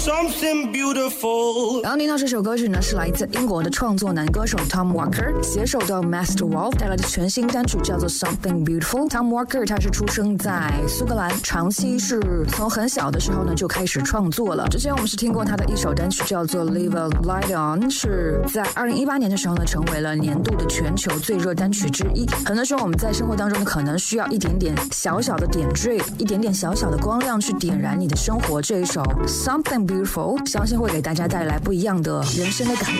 Something beautiful。 然后听到这首歌曲呢，是来自英国的创作男歌手 Tom Walker 携手到 Master Wolf 带来的全新单曲叫做 Something Beautiful。Tom Walker 他是出生在苏格兰，长期是从很小的时候呢就开始创作了。之前我们是听过他的一首单曲叫做 Leave a Light On， 是在2018年的时候呢成为了年度的全球最热单曲之一。很多时候我们在生活当中呢可能需要一点点小小的点缀，一点点小小的光亮去点燃你的生活。这一首 Something Beautiful 相信会给大家带来不一样的人生的感